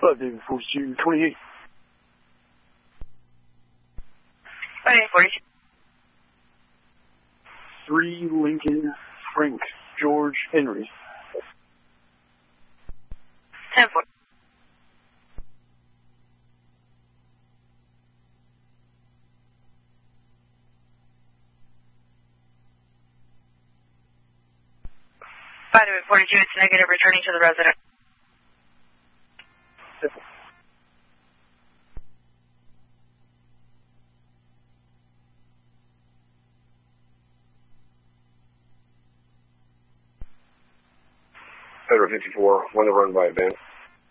David 42, 28. David 42. 3 Lincoln Frank George Henry. 10-4. David 42, it's negative, returning to the resident. Simple. Federal 54, on the run by Ben.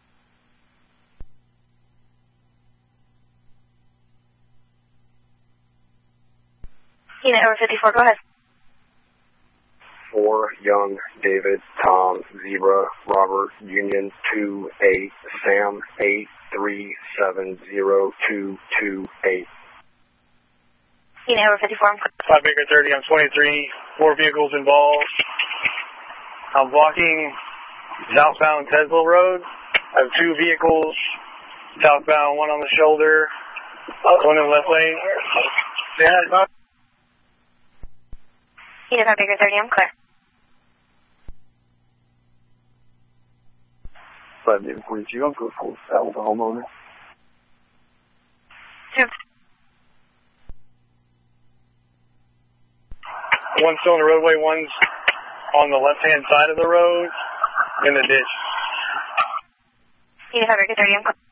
Unit over 54, go ahead. 4 Young, David, Tom, Zebra, Robert, Union, 2-8, Sam, 8370228. Unit over 54, I'm 5 Baker 30, I'm 23, 4 vehicles involved. I'm blocking southbound Tesla Road. I have 2 vehicles southbound, one on the shoulder, one in the left lane. Yeah, Unit 5 Baker 30, I'm clear. 5 David 42, I'm good for that with the homeowner. 2. One's still on the roadway, one's on the left-hand side of the road in the ditch. Unit 5 Baker 30, I'm clear.